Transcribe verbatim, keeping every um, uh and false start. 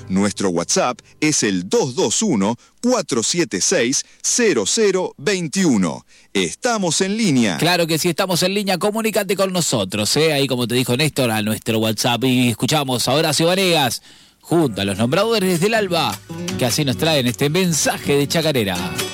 Nuestro WhatsApp es el dos dos uno, cuatro siete seis, cero cero dos uno. Estamos en línea. Claro que sí, estamos en línea. Comunícate con nosotros, ¿eh? Ahí, como te dijo Néstor, a nuestro WhatsApp. Y escuchamos a Horacio Vanegas junto a los nombradores del Alba, que así nos traen este mensaje de chacarera.